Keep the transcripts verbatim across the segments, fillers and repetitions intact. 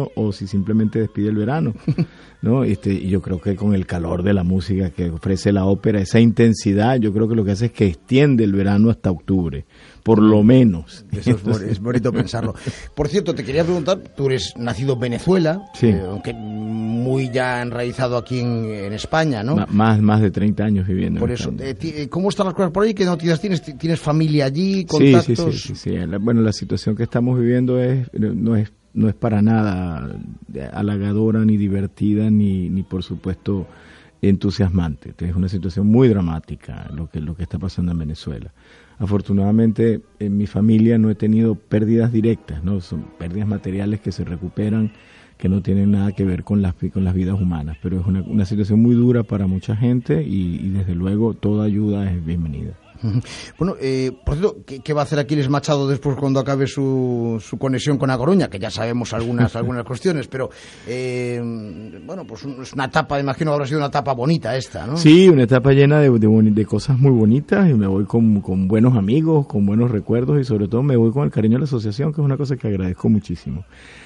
verano o si simplemente despide el verano, ¿no? Este, y yo creo que con el calor de la música que ofrece la ópera, esa intensidad, yo creo que lo que hace es que extiende el verano hasta octubre, por lo menos. Eso es, Entonces... es bonito pensarlo. Por cierto, te quería preguntar, tú eres nacido en Venezuela, sí. eh, aunque muy ya enraizado aquí en, en España, ¿no? M- más, más de treinta años viviendo por en eso, España. Eh, ¿Cómo están las cosas por ahí? ¿Qué noticias tienes? ¿Tienes familia allí? ¿Contactos? Sí, sí, sí, sí, sí. La, bueno, la situación que estamos viviendo es no es no es para nada halagadora, ni divertida, ni, ni por supuesto entusiasmante. Es una situación muy dramática lo que, lo que está pasando en Venezuela. Afortunadamente en mi familia no he tenido pérdidas directas, ¿no? Son pérdidas materiales que se recuperan, que no tienen nada que ver con las, con las vidas humanas, pero es una, una situación muy dura para mucha gente y, y desde luego toda ayuda es bienvenida. Bueno, eh, por cierto, ¿qué, ¿qué va a hacer Aquiles Machado después cuando acabe su, su conexión con A Coruña? Que ya sabemos algunas algunas cuestiones, pero eh, bueno, pues es una etapa, imagino habrá sido una etapa bonita esta, ¿no? Sí, una etapa llena de, de, de cosas muy bonitas y me voy con, con buenos amigos, con buenos recuerdos y sobre todo me voy con el cariño de la asociación, que es una cosa que agradezco muchísimo.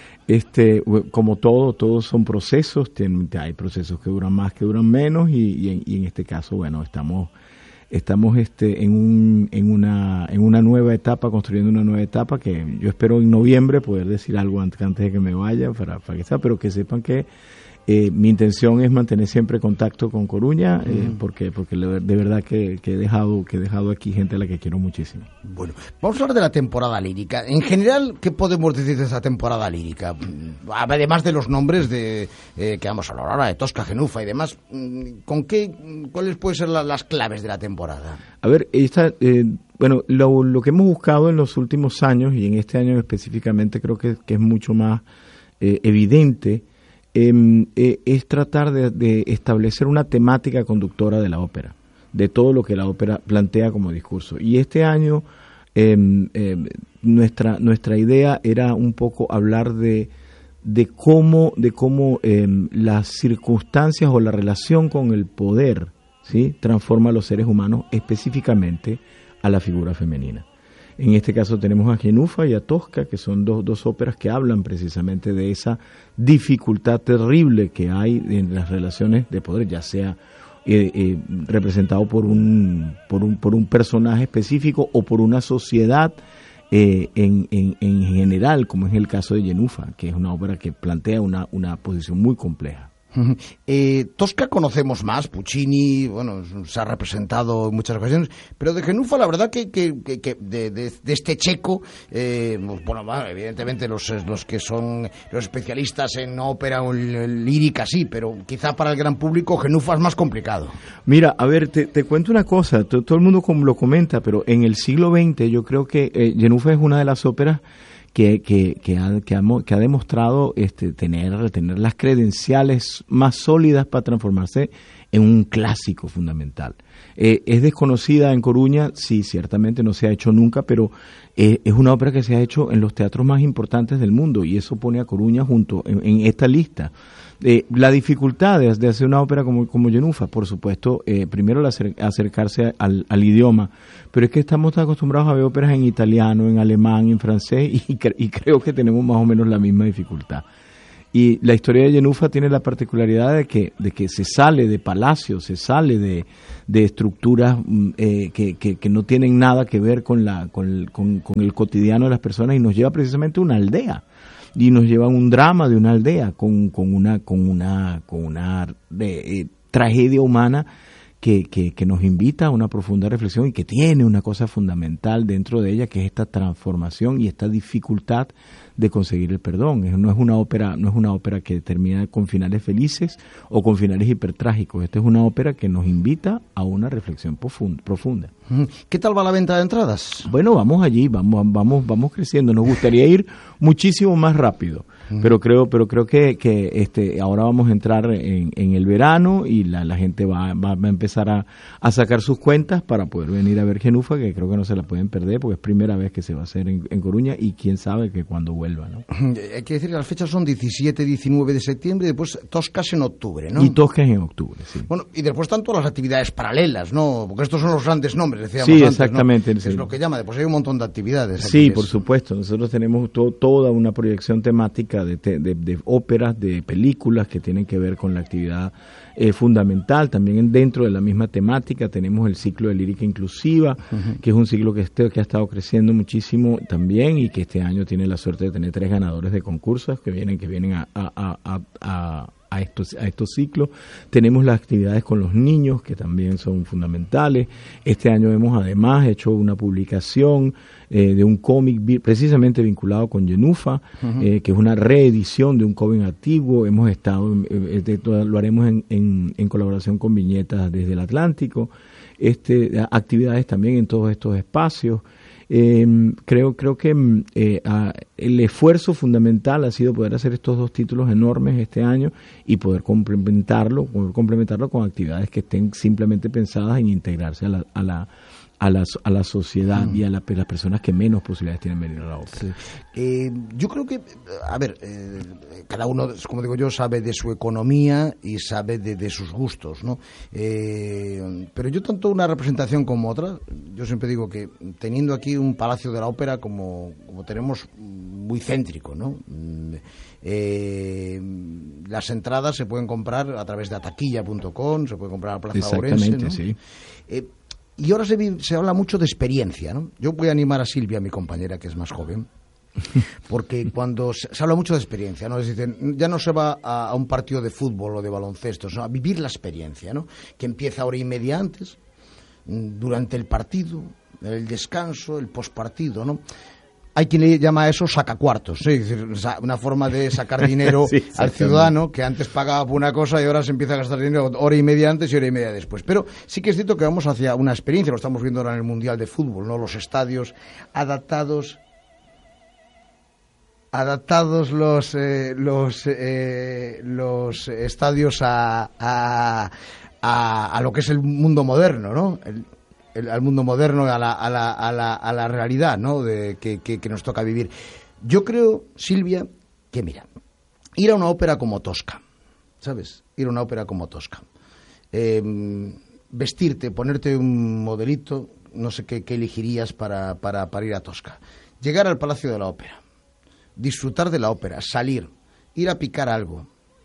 Este, como todo, todos son procesos, ten, hay procesos que duran más, que duran menos y, y, en, y en este caso, bueno, estamos estamos este en un en una en una nueva etapa, construyendo una nueva etapa que yo espero en noviembre poder decir algo antes, antes de que me vaya para, para que sea, pero que sepan que eh, mi intención es mantener siempre contacto con Coruña, eh, mm. porque porque de verdad que, que he dejado que he dejado aquí gente a la que quiero muchísimo. Bueno, vamos a hablar de la temporada lírica. En general, ¿qué podemos decir de esta temporada lírica? Además de los nombres de eh, que vamos a hablar ahora, de Tosca, Genufa y demás, ¿con qué, cuáles pueden ser la, las claves de la temporada? A ver, esta, eh, bueno, lo, lo que hemos buscado en los últimos años y en este año específicamente creo que, que es mucho más eh, evidente. Eh, eh, es tratar de, de establecer una temática conductora de la ópera, de todo lo que la ópera plantea como discurso. Y este año eh, eh, nuestra nuestra idea era un poco hablar de de cómo de cómo eh, las circunstancias o la relación con el poder, ¿sí?, transforma a los seres humanos, específicamente a la figura femenina. En este caso tenemos a Genufa y a Tosca, que son dos, dos óperas que hablan precisamente de esa dificultad terrible que hay en las relaciones de poder, ya sea eh, eh, representado por un, por un por un personaje específico o por una sociedad eh, en, en, en general, como es el caso de Genufa, que es una ópera que plantea una, una posición muy compleja. Eh, Tosca conocemos más, Puccini, bueno, se ha representado en muchas ocasiones, pero de Genufa la verdad que, que, que, que de, de, de este checo, eh, bueno, evidentemente los, los que son los especialistas en ópera o lírica sí, pero quizá para el gran público Genufa es más complicado. Mira, a ver, te, te cuento una cosa, todo, todo el mundo como lo comenta, pero en el siglo veinte yo creo que eh, Genufa es una de las óperas que que que ha, que ha, que ha demostrado este tener tener las credenciales más sólidas para transformarse en un clásico fundamental. Eh, es desconocida en Coruña, sí, ciertamente no se ha hecho nunca, pero eh, es una ópera que se ha hecho en los teatros más importantes del mundo y eso pone a Coruña junto en, en esta lista. Eh, la dificultad de, de hacer una ópera como, como Genufa, por supuesto, eh, primero el acer, acercarse al, al idioma, pero es que estamos acostumbrados a ver óperas en italiano, en alemán, en francés, y, y creo que tenemos más o menos la misma dificultad. Y la historia de Genufa tiene la particularidad de que, de que se sale de palacios, se sale de, de estructuras eh, que, que, que no tienen nada que ver con, la, con, con, con el cotidiano de las personas y nos lleva precisamente a una aldea. Y nos lleva a un drama de una aldea con, con una con una con una de, eh, tragedia humana que, que, que nos invita a una profunda reflexión y que tiene una cosa fundamental dentro de ella, que es esta transformación y esta dificultad de conseguir el perdón. No es una ópera, no es una ópera que termina con finales felices o con finales hipertrágicos. Esta es una ópera que nos invita a una reflexión profunda. ¿Qué tal va la venta de entradas? Bueno, vamos allí, vamos, vamos, vamos creciendo. Nos gustaría ir muchísimo más rápido, pero creo, pero creo que, que este, ahora vamos a entrar en, en el verano y la, la gente va, va, va a empezar a, a sacar sus cuentas para poder venir a ver Genufa, que creo que no se la pueden perder porque es primera vez que se va a hacer en, en Coruña y quién sabe que cuando vuelva, ¿no? Hay que decir que las fechas son diecisiete, diecinueve de septiembre y después Tosca en octubre, ¿no? Y Tosca en octubre, sí. Bueno, y después están todas las actividades paralelas, ¿no? Porque estos son los grandes nombres, decíamos sí, antes, exactamente, ¿no? sí. Es lo que llama, después hay un montón de actividades. Sí, por supuesto. Nosotros tenemos to, toda una proyección temática biblioteca de, te, de, de óperas, de películas que tienen que ver con la actividad eh, fundamental. También dentro de la misma temática tenemos el ciclo de lírica inclusiva, uh-huh. que es un ciclo que, este, que ha estado creciendo muchísimo también y que este año tiene la suerte de tener tres ganadores de concursos que vienen, que vienen a, a, a, a A estos, a estos ciclos. Tenemos las actividades con los niños que también son fundamentales. Este año hemos además hecho una publicación eh, de un cómic vi- precisamente vinculado con Yenufa, uh-huh. eh, que es una reedición de un cómic antiguo. Hemos estado, eh, de, lo haremos en, en, en colaboración con Viñetas desde el Atlántico. Este, actividades también en todos estos espacios. Eh, creo creo que eh, a, el esfuerzo fundamental ha sido poder hacer estos dos títulos enormes este año y poder complementarlo, poder complementarlo con actividades que estén simplemente pensadas en integrarse a la, a la, a la, a la sociedad mm. y a la, las personas que menos posibilidades tienen de venir a la ópera. Sí. Eh, yo creo que, a ver, eh, cada uno, como digo yo, sabe de su economía y sabe de, de sus gustos, ¿no? Eh, pero yo tanto una representación como otra, yo siempre digo que teniendo aquí un Palacio de la Ópera como, como tenemos muy céntrico, ¿no? Eh, las entradas se pueden comprar a través de ataquilla punto com, se puede comprar a Plaza Ourense, ¿no? Sí. Eh, y ahora se, se habla mucho de experiencia, ¿no? Yo voy a animar a Silvia, mi compañera, que es más joven, porque cuando se, se habla mucho de experiencia, ¿no? Es decir, ya no se va a, a un partido de fútbol o de baloncesto, sino a vivir la experiencia, ¿no? Que empieza hora y media antes, durante el partido, el descanso, el pospartido, ¿no? Hay quien le llama a eso sacacuartos, ¿sí? Es decir, una forma de sacar dinero sí, al ciudadano que antes pagaba por una cosa y ahora se empieza a gastar dinero hora y media antes y hora y media después. Pero sí que es cierto que vamos hacia una experiencia, lo estamos viendo ahora en el Mundial de Fútbol, ¿no? Los estadios adaptados, adaptados los eh, los eh, los estadios a, a a a lo que es el mundo moderno, ¿no? El, El, al mundo moderno, a la, a la, a la, a la realidad, ¿no? De, que, que, que nos toca vivir. Yo creo, Silvia, que mira, ir a una ópera como Tosca, ¿sabes? Ir a una ópera como Tosca. Eh, vestirte, ponerte un modelito, no sé qué, qué elegirías para, para, para ir a Tosca. Llegar al Palacio de la Ópera, disfrutar de la ópera, salir, ir a picar algo,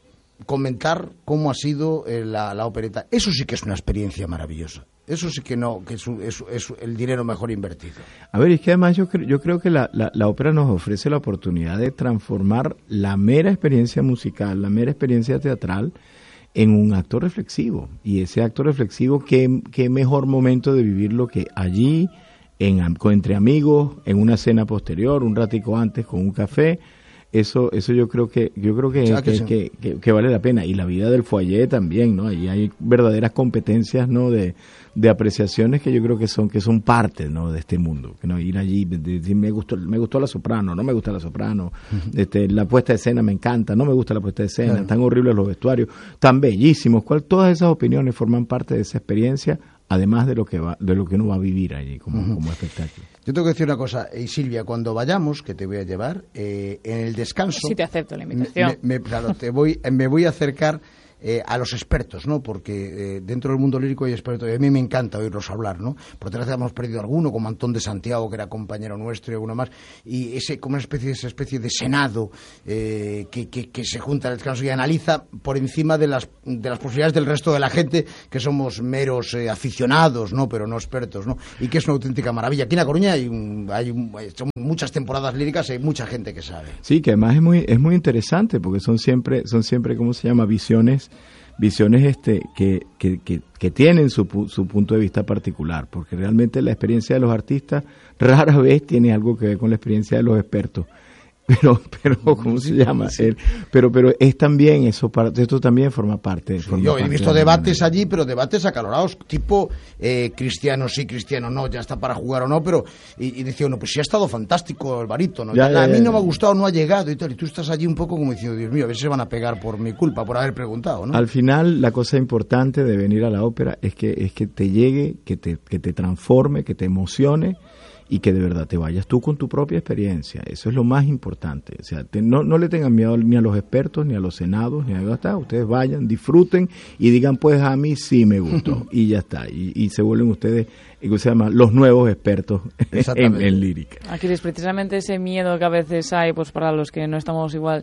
comentar cómo ha sido la, la opereta. Eso sí que es una experiencia maravillosa. Eso sí que no, que es, es, es el dinero mejor invertido. A ver, es que además yo, creo, yo creo que la, la, la ópera nos ofrece la oportunidad de transformar la mera experiencia musical, la mera experiencia teatral, en un acto reflexivo. Y ese acto reflexivo, qué, qué mejor momento de vivirlo que allí, en, entre amigos, en una cena posterior, un ratico antes con un café. Eso eso yo creo que yo creo que, que, que, que, que, que vale la pena. Y la vida del foyer también, ¿no? Ahí hay verdaderas competencias, ¿no? De, de apreciaciones que yo creo que son que son parte, ¿no? De este mundo. Que no ir allí, decir me gustó me gustó la soprano, no me gusta la soprano, uh-huh. este, la puesta de escena me encanta, no me gusta la puesta de escena, claro. Tan horribles los vestuarios, tan bellísimos. ¿Cuál? Todas esas opiniones forman parte de esa experiencia, además de lo que va de lo que uno va a vivir allí como, uh-huh. como espectáculo. Yo tengo que decir una cosa, y Silvia, cuando vayamos, que te voy a llevar, eh, en el descanso... Sí, te acepto la invitación. Me, me, claro, te voy, me voy a acercar eh, a los expertos, ¿no? Porque eh, dentro del mundo lírico hay expertos, y a mí me encanta oírlos hablar, ¿no? Por otra vez hemos perdido alguno, como Antón de Santiago, que era compañero nuestro, y alguno más, y ese como una especie, esa especie de senado eh, que, que, que se junta en el descanso y analiza por encima de las, de las posibilidades del resto de la gente, que somos meros eh, aficionados, ¿no? Pero no expertos, ¿no? Y que es una auténtica maravilla. Aquí en La Coruña hay, un, hay, un, hay son muchas temporadas líricas y hay mucha gente que sabe. Sí, que además es muy es muy interesante porque son siempre son siempre ¿cómo se llama? visiones visiones este que que, que, que tienen su su punto de vista particular, porque realmente la experiencia de los artistas rara vez tiene algo que ver con la experiencia de los expertos. Pero, pero, ¿cómo se llama? Sí. El, pero, pero es también eso, esto también forma parte. Sí, forma yo parte he visto de debates allí, pero debates acalorados, tipo eh, cristiano sí, cristiano no, ya está para jugar o no, pero y, y decía uno, pues sí ha estado fantástico el barítono, ya, ya, a mí ya, no ya. me ha gustado, no ha llegado y tal, y tú estás allí un poco como diciendo, Dios mío, a ver si se van a pegar por mi culpa, por haber preguntado, ¿no? Al final, la cosa importante de venir a la ópera es que es que te llegue, que te que te transforme, que te emocione. y que de verdad te vayas tú con tu propia experiencia. Eso es lo más importante. O sea, te, no, no le tengan miedo ni a los expertos, ni a los senados, ni a... Ya está, ustedes vayan, disfruten y digan, pues a mí sí me gustó. Y ya está. Y, y se vuelven ustedes, ¿cómo se llama? Los nuevos expertos en, en lírica. Aquí es precisamente ese miedo que a veces hay, pues para los que no estamos igual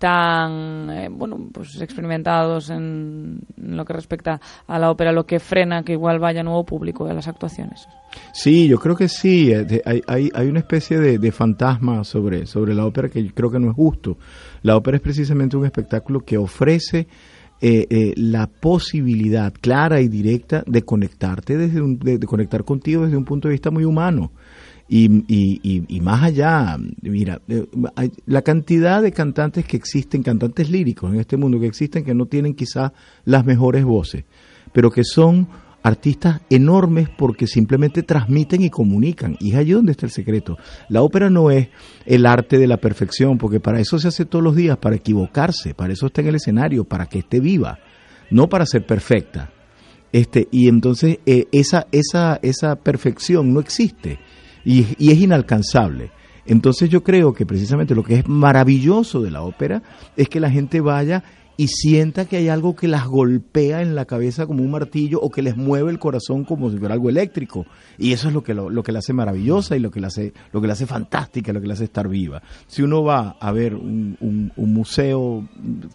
tan, eh, bueno, pues experimentados en, en lo que respecta a la ópera, lo que frena que igual vaya nuevo público a las actuaciones. Sí, yo creo que sí. Hay, hay, hay una especie de, de fantasma sobre, sobre la ópera que yo creo que no es justo. La ópera es precisamente un espectáculo que ofrece eh, eh, la posibilidad clara y directa de conectarte desde un, de, de conectar contigo desde un punto de vista muy humano. Y, y, y, y más allá, mira, eh, hay, la cantidad de cantantes que existen, cantantes líricos en este mundo que existen, que no tienen quizás las mejores voces, pero que son artistas enormes porque simplemente transmiten y comunican, y es allí donde está el secreto. La ópera no es el arte de la perfección, porque para eso se hace todos los días, para equivocarse, para eso está en el escenario, para que esté viva, no para ser perfecta. Este, y entonces eh, esa, esa, esa perfección no existe y, y es inalcanzable. Entonces yo creo que precisamente lo que es maravilloso de la ópera es que la gente vaya y sienta que hay algo que las golpea en la cabeza como un martillo o que les mueve el corazón como si fuera algo eléctrico, y eso es lo que lo, lo que la hace maravillosa y lo que la hace lo que la hace fantástica, lo que la hace estar viva. Si uno va a ver un, un, un museo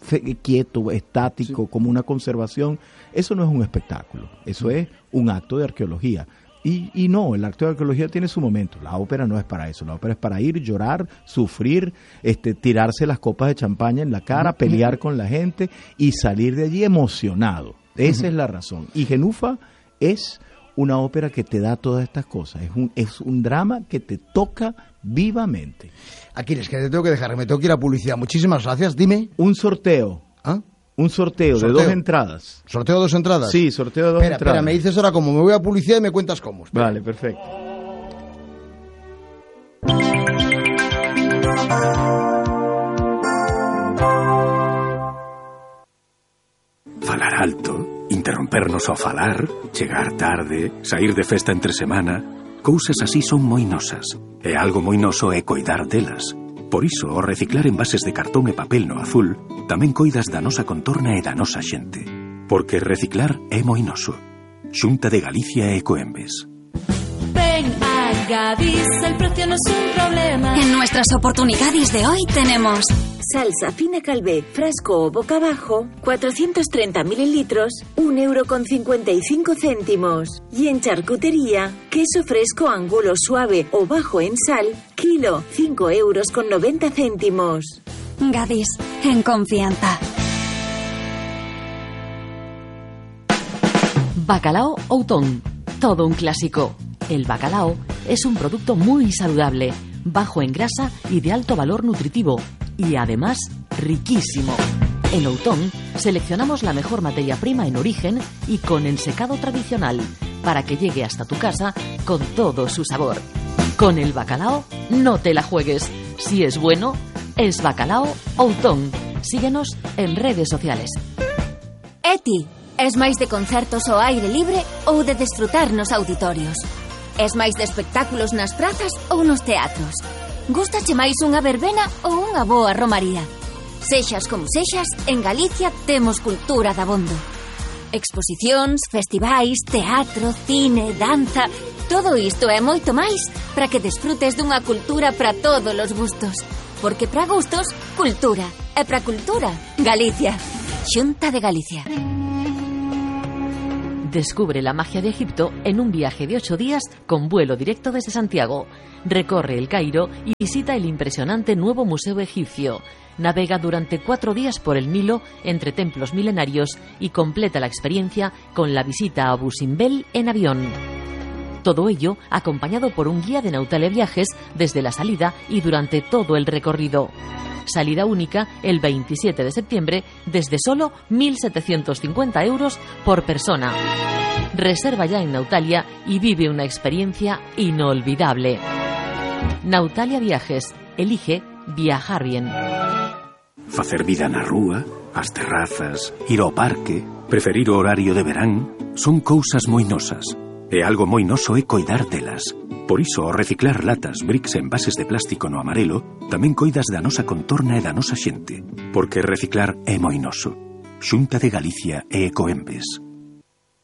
quieto, estático, sí, como una conservación, eso no es un espectáculo, eso es un acto de arqueología. Y, y no, el acto de arqueología tiene su momento. La ópera no es para eso. La ópera es para ir, llorar, sufrir, este, tirarse las copas de champaña en la cara, pelear con la gente y salir de allí emocionado. Esa es la razón. Y Genufa es una ópera que te da todas estas cosas. Es un, es un drama que te toca vivamente. Aquiles, que te tengo que dejar, me tengo que ir a publicidad. Muchísimas gracias. Dime. Un sorteo. ¿Ah? Un sorteo, sorteo de dos entradas. ¿Sorteo de dos entradas? Sí, sorteo de dos espera, entradas. Espera, me dices ahora como me voy a publicidad y me cuentas cómo. Espera. Vale, perfecto. Falar alto, interrompernos ao falar, chegar tarde, sair de festa entre semana, cousas así son moi nosas. E algo moi noso é coidar delas. Por iso, ao reciclar envases de cartón e papel no azul, tamén coidas da nosa contorna e da nosa xente. Porque reciclar é moi noso. Xunta de Galicia e Ecoembes. Ven a Gadis, el precio no es un problema. En nuestras oportunidades de hoy tenemos salsa fina Calvé, frasco o boca abajo, cuatrocientos treinta mililitros, un euro con cincuenta y cinco céntimos. Y en charcutería, queso fresco angulo suave o bajo en sal, kilo, cinco euros con noventa céntimos. Gadis, en confianza. Bacalao Outón, todo un clásico. El bacalao es un producto muy saludable, bajo en grasa y de alto valor nutritivo, y además riquísimo. En Outón seleccionamos la mejor materia prima en origen y con ensecado tradicional, para que llegue hasta tu casa con todo su sabor. Con el bacalao no te la juegues. Si es bueno, es Bacalao Outón. Síguenos en redes sociales. Eti, es máis de concertos ao aire libre ou de desfrutar nos auditorios? Es máis de espectáculos nas prazas ou nos teatros? Gústache máis unha verbena ou unha boa romaría? Sexas como sexas, en Galicia temos cultura dabondo. Exposicións, festivais, teatro, cine, danza... Todo isto é moito máis para que desfrutes dunha cultura para todos os gustos. Porque para gustos, cultura. E para cultura, Galicia. Xunta de Galicia. Descubre la magia de Egipto en un viaje de ocho días con vuelo directo desde Santiago. Recorre el Cairo y visita el impresionante nuevo Museo Egipcio. Navega durante cuatro días por el Nilo entre templos milenarios y completa la experiencia con la visita a Abu Simbel en avión. Todo ello acompañado por un guía de Nautalia Viajes desde la salida y durante todo el recorrido. Salida única el veintisiete de septiembre desde solo mil setecientos cincuenta euros por persona. Reserva ya en Nautalia y vive una experiencia inolvidable. Nautalia Viajes. Elige viajar bien. Facer vida na rúa, as terrazas, ir ao parque, preferir o horario de verán, son cousas moi nosas. E algo moi noso é coidar delas. Por iso, ao reciclar latas, bricks e envases de plástico no amarelo, tamén coidas da nosa contorna e da nosa xente. Porque reciclar é moi noso. Xunta de Galicia e Ecoembes.